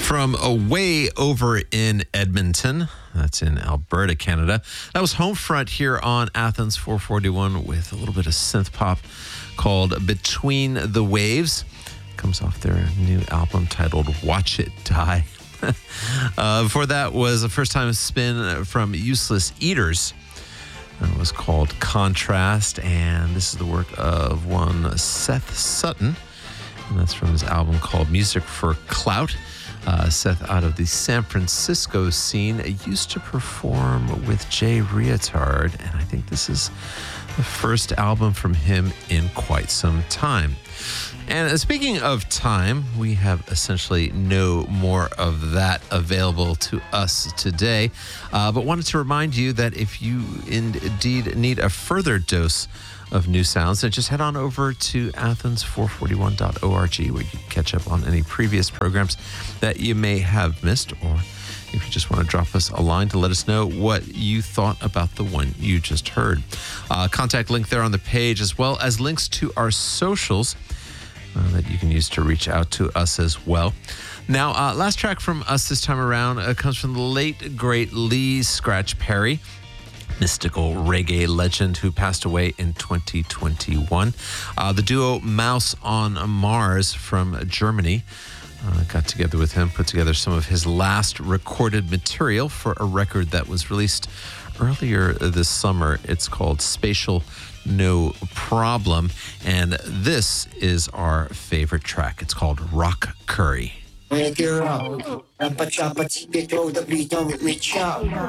From away over in Edmonton, that's in Alberta, Canada. That was Homefront here on Athens 441 with a little bit of synth pop called Between the Waves. Comes off their new album titled Watch It Die. Before that was a first time spin from Useless Eaters. It was called Contrast, and this is the work of one Seth Sutton, and that's from his album called Music for Clout. Seth, out of the San Francisco scene, used to perform with Jay Reatard, and I think this is the first album from him in quite some time. And speaking of time, we have essentially no more of that available to us today, but wanted to remind you that if you indeed need a further dose of new sounds, then just head on over to athens441.org, where you can catch up on any previous programs that you may have missed, or if you just want to drop us a line to let us know what you thought about the one you just heard. Contact link there on the page, as well as links to our socials that you can use to reach out to us as well. Now, last track from us this time around comes from the late, great Lee Scratch Perry, mystical reggae legend who passed away in 2021. The duo Mouse on Mars from Germany got together with him, put together some of his last recorded material for a record that was released earlier this summer. It's called Spatial No Problem, and this is our favorite track. It's called Rock Curry.